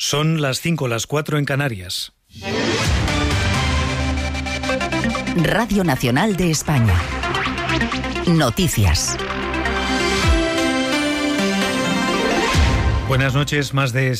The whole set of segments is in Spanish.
Son las 5, las 4 en Canarias. Radio Nacional de España. Noticias. Buenas noches. Más de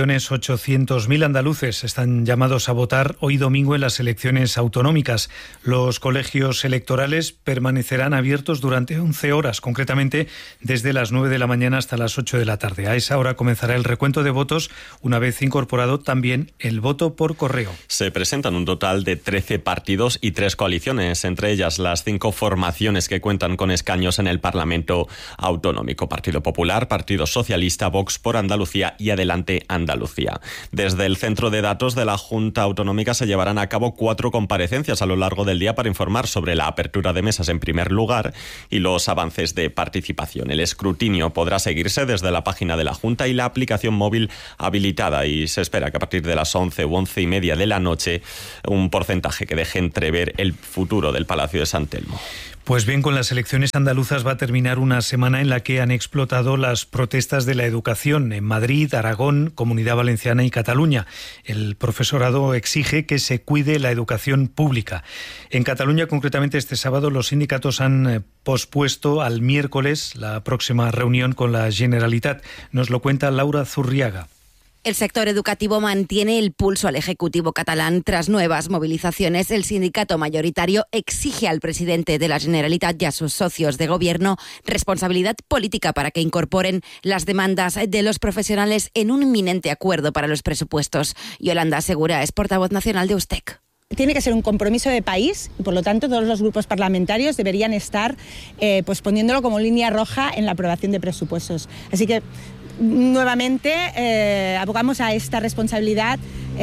6.800.000 andaluces están llamados a votar hoy domingo en las elecciones autonómicas. Los colegios electorales permanecerán abiertos durante 11 horas, concretamente desde las 9 de la mañana hasta las 8 de la tarde. A esa hora comenzará el recuento de votos, una vez incorporado también el voto por correo. Se presentan un total de 13 partidos y 3 coaliciones, entre ellas las 5 formaciones que cuentan con escaños en el Parlamento Autonómico: Partido Popular, Partido Socialista, Vox por Andalucía y Adelante Andalucía. Desde el centro de datos de la Junta Autonómica se llevarán a cabo 4 comparecencias a lo largo del día para informar sobre la apertura de mesas en primer lugar y los avances de participación. El escrutinio podrá seguirse desde la página de la Junta y la aplicación móvil habilitada, y se espera que a partir de las 11 u 11 y media de la noche un porcentaje que deje entrever el futuro del Palacio de San Telmo. Pues bien, con las elecciones andaluzas va a terminar una semana en la que han explotado las protestas de la educación en Madrid, Aragón, Comunidad Valenciana y Cataluña. El profesorado exige que se cuide la educación pública. En Cataluña, concretamente este sábado, los sindicatos han pospuesto al miércoles la próxima reunión con la Generalitat. Nos lo cuenta Laura Zurriaga. El sector educativo mantiene el pulso al Ejecutivo catalán. Tras nuevas movilizaciones, el sindicato mayoritario exige al presidente de la Generalitat y a sus socios de gobierno responsabilidad política para que incorporen las demandas de los profesionales en un inminente acuerdo para los presupuestos. Yolanda Segura es portavoz nacional de USTEC. Tiene que ser un compromiso de país y, por lo tanto, todos los grupos parlamentarios deberían estar poniéndolo como línea roja en la aprobación de presupuestos. Así que, nuevamente, abogamos a esta responsabilidad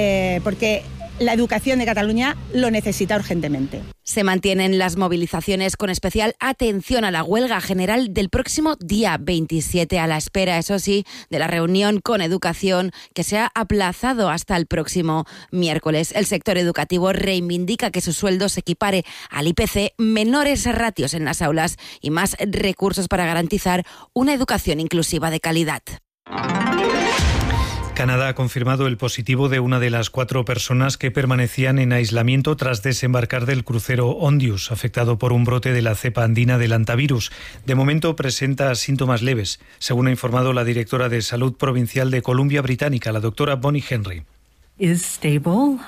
porque la educación de Cataluña lo necesita urgentemente. Se mantienen las movilizaciones con especial atención a la huelga general del próximo día 27, a la espera, eso sí, de la reunión con Educación, que se ha aplazado hasta el próximo miércoles. El sector educativo reivindica que su sueldo se equipare al IPC, menores ratios en las aulas y más recursos para garantizar una educación inclusiva de calidad. Canadá ha confirmado el positivo de una de las 4 personas que permanecían en aislamiento tras desembarcar del crucero Ondius, afectado por un brote de la cepa andina del hantavirus. De momento presenta síntomas leves, según ha informado la directora de Salud Provincial de Columbia Británica, la doctora Bonnie Henry. Se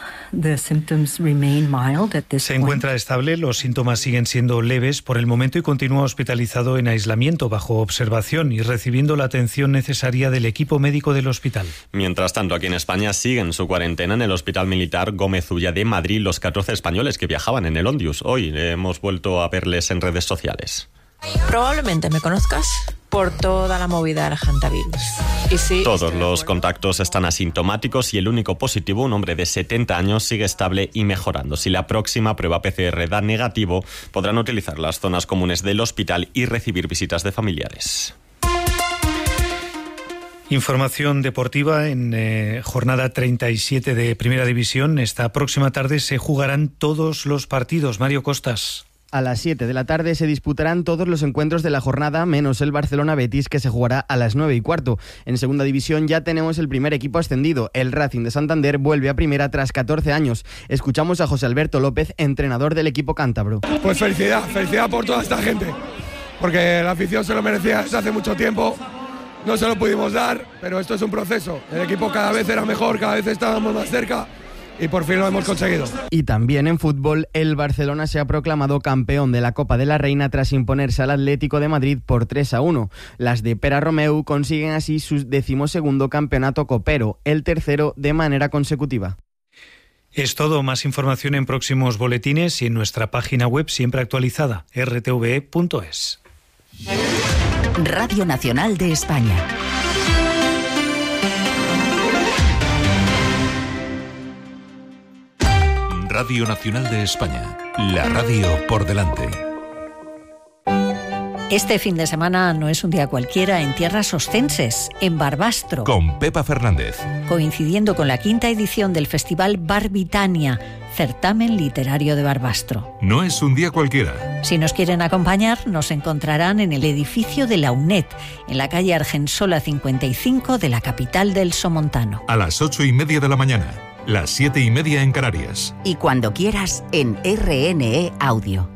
encuentra estable, los síntomas siguen siendo leves por el momento y continúa hospitalizado en aislamiento bajo observación y recibiendo la atención necesaria del equipo médico del hospital. Mientras tanto, aquí en España siguen su cuarentena en el Hospital Militar Gómez Ulla de Madrid los 14 españoles que viajaban en el Ondius. Hoy hemos vuelto a verles en redes sociales. Probablemente me conozcas por toda la movida del hantavirus. Y sí, todos los contactos están asintomáticos y el único positivo, un hombre de 70 años, sigue estable y mejorando. Si la próxima prueba PCR da negativo, podrán utilizar las zonas comunes del hospital y recibir visitas de familiares. Información deportiva en jornada 37 de Primera División. Esta próxima tarde se jugarán todos los partidos. Mario Costas. A las 7 de la tarde se disputarán todos los encuentros de la jornada, menos el Barcelona-Betis, que se jugará a las 9:15. En Segunda División ya tenemos el primer equipo ascendido. El Racing de Santander vuelve a Primera tras 14 años. Escuchamos a José Alberto López, entrenador del equipo cántabro. Pues felicidad por toda esta gente, porque la afición se lo merecía desde hace mucho tiempo. No se lo pudimos dar, pero esto es un proceso. El equipo cada vez era mejor, cada vez estábamos más cerca. Y por fin lo hemos conseguido. Y también en fútbol, el Barcelona se ha proclamado campeón de la Copa de la Reina tras imponerse al Atlético de Madrid por 3-1. Las de Pere Romeu consiguen así su 12º campeonato copero, el tercero de manera consecutiva. Es todo. Más información en próximos boletines y en nuestra página web siempre actualizada, rtve.es. Radio Nacional de España. Radio Nacional de España, la radio por delante. Este fin de semana no es un día cualquiera en tierras ostenses, en Barbastro. Con Pepa Fernández. Coincidiendo con la 5ª edición del Festival Barbitania, Certamen Literario de Barbastro. No es un día cualquiera. Si nos quieren acompañar, nos encontrarán en el edificio de la UNED, en la calle Argensola 55 de la capital del Somontano. A las 8:30 de la mañana, las 7:30 en Canarias. Y cuando quieras, en RNE Audio.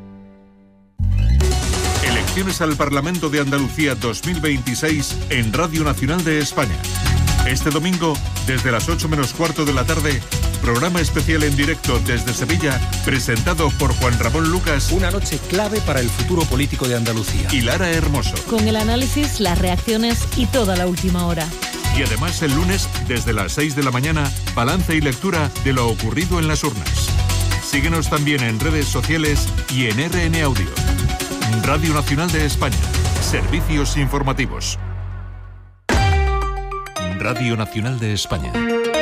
Elecciones al Parlamento de Andalucía 2026 en Radio Nacional de España. Este domingo, desde las 8 menos cuarto de la tarde, programa especial en directo desde Sevilla, presentado por Juan Ramón Lucas. Una noche clave para el futuro político de Andalucía. Y Lara Hermoso. Con el análisis, las reacciones y toda la última hora. Y además el lunes, desde las 6 de la mañana, balance y lectura de lo ocurrido en las urnas. Síguenos también en redes sociales y en RN Audio. Radio Nacional de España. Servicios informativos. Radio Nacional de España.